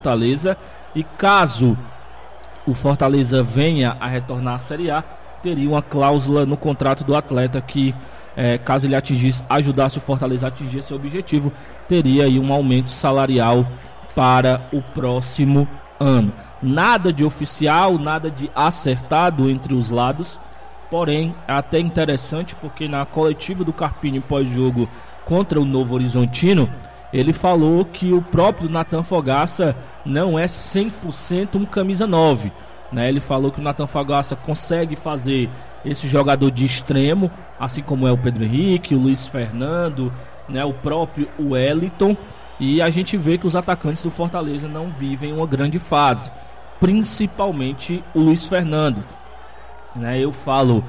Fortaleza, e caso o Fortaleza venha a retornar à Série A, teria uma cláusula no contrato do atleta que, caso ele ajudasse o Fortaleza a atingir esse objetivo, teria aí um aumento salarial para o próximo ano. Nada de oficial, nada de acertado entre os lados, porém é até interessante porque na coletiva do Carpini pós-jogo contra o Novo Horizontino, ele falou que o próprio Nathan Fogaça não é 100% um camisa 9, né? Ele falou que o Nathan Fogaça consegue fazer esse jogador de extremo, assim como é o Pedro Henrique, o Luiz Fernando, né? O próprio Wellington, e a gente vê que os atacantes do Fortaleza não vivem uma grande fase, principalmente o Luiz Fernando, né? Eu falo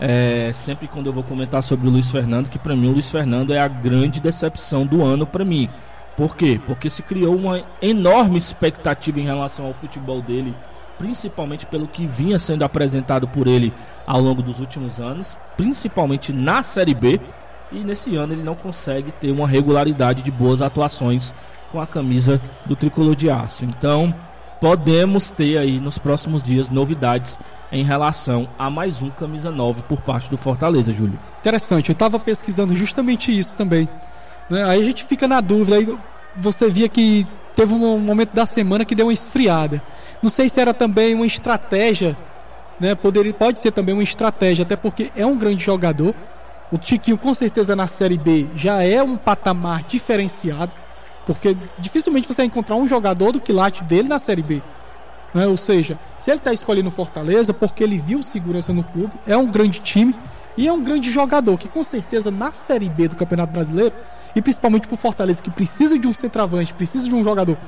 sempre quando eu vou comentar sobre o Luiz Fernando, que para mim o Luiz Fernando é a grande decepção do ano para mim. Por quê? Porque se criou uma enorme expectativa em relação ao futebol dele, principalmente pelo que vinha sendo apresentado por ele ao longo dos últimos anos, principalmente na Série B, e nesse ano ele não consegue ter uma regularidade de boas atuações com a camisa do Tricolor de Aço. Então podemos ter aí nos próximos dias novidades em relação a mais um camisa 9 por parte do Fortaleza, Júlio. Interessante, eu estava pesquisando justamente isso também, né? Aí a gente fica na dúvida, aí você via que teve um momento da semana que deu uma esfriada. Não sei se era também uma estratégia, né? Pode ser também uma estratégia, até porque é um grande jogador. O Tiquinho com certeza na Série B já é um patamar diferenciado, porque dificilmente você vai encontrar um jogador do quilate dele na Série B. Ou seja, se ele está escolhendo Fortaleza porque ele viu segurança no clube, é um grande time e é um grande jogador que com certeza na Série B do Campeonato Brasileiro, e principalmente para o Fortaleza que precisa de um centroavante, precisa de um jogador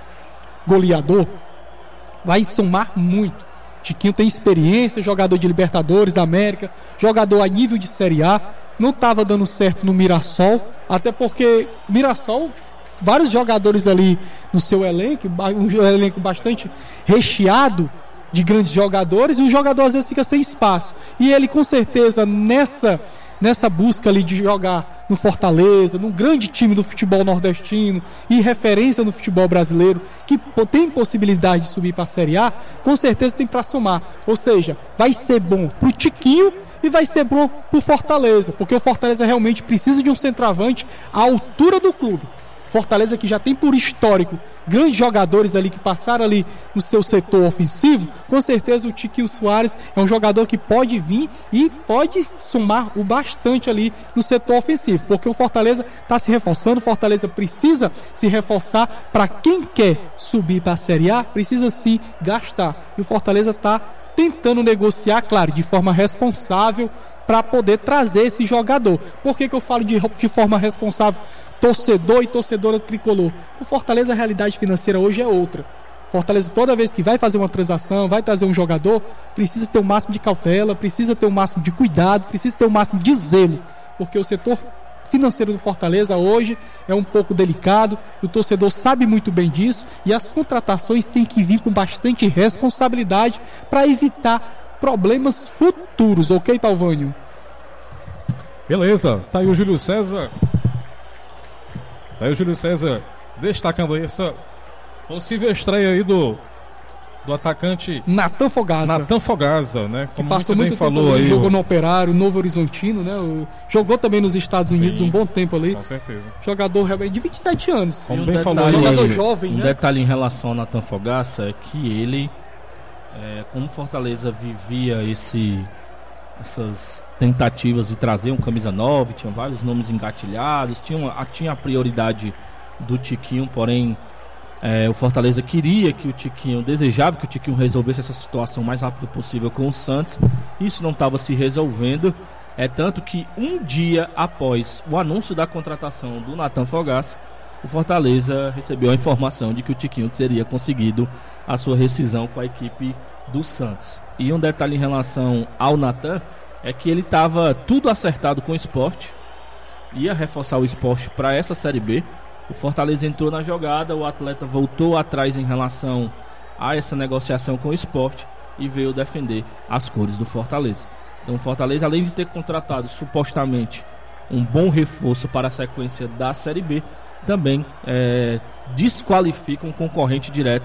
goleador, vai somar muito. Tiquinho tem experiência, jogador de Libertadores da América, jogador a nível de Série A, não estava dando certo no Mirassol, até porque o Mirassol, vários jogadores ali no seu elenco, um elenco bastante recheado de grandes jogadores, e o jogador às vezes fica sem espaço. E ele com certeza nessa busca ali de jogar no Fortaleza, num grande time do futebol nordestino e referência no futebol brasileiro, que tem possibilidade de subir para a Série A, com certeza tem para somar. Ou seja, vai ser bom pro Tiquinho e vai ser bom pro Fortaleza, porque o Fortaleza realmente precisa de um centroavante à altura do clube. Fortaleza que já tem por histórico grandes jogadores ali que passaram ali no seu setor ofensivo, com certeza o Tiquinho Soares é um jogador que pode vir e pode somar o bastante ali no setor ofensivo, porque o Fortaleza está se reforçando, o Fortaleza precisa se reforçar. Para quem quer subir para a Série A, precisa sim gastar, e o Fortaleza está tentando negociar, claro, de forma responsável, para poder trazer esse jogador. Por que eu falo de forma responsável? Torcedor e torcedora tricolor. O Fortaleza, a realidade financeira hoje é outra. Fortaleza, toda vez que vai fazer uma transação, vai trazer um jogador, precisa ter o máximo de cautela, precisa ter o máximo de cuidado, precisa ter o máximo de zelo, porque o setor financeiro do Fortaleza hoje é um pouco delicado, o torcedor sabe muito bem disso, e as contratações têm que vir com bastante responsabilidade para evitar problemas futuros, ok, Talvânio? Beleza, tá aí o Júlio César. Destacando aí essa possível estreia aí do atacante Nathan Fogaça, né? Como que passou muito tempo falou ali, jogou no Operário, Novo Horizontino, né? Jogou também nos Estados Unidos um bom tempo ali. Com certeza. Jogador realmente de 27 anos. Como bem falou, jogador jovem, né? Um detalhe em relação ao Nathan Fogaça é que ele, como Fortaleza vivia essas tentativas de trazer um camisa 9, tinha vários nomes engatilhados, tinha a prioridade do Tiquinho, porém o Fortaleza desejava que o Tiquinho resolvesse essa situação o mais rápido possível com o Santos. Isso não estava se resolvendo, tanto que um dia após o anúncio da contratação do Nathan Fogaça, o Fortaleza recebeu a informação de que o Tiquinho teria conseguido a sua rescisão com a equipe do Santos. E um detalhe em relação ao Nathan é que ele estava tudo acertado com o Sport, ia reforçar o Sport para essa Série B. O Fortaleza entrou na jogada, o atleta voltou atrás em relação a essa negociação com o Sport e veio defender as cores do Fortaleza. Então o Fortaleza, além de ter contratado supostamente um bom reforço para a sequência da Série B, também desqualifica um concorrente direto